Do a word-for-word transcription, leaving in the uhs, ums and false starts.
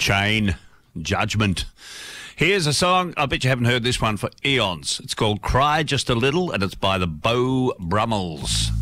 Chain, Judgment. Here's a song, I bet you haven't heard this one for eons. It's called Cry Just a Little, and it's by the Beau Brummels.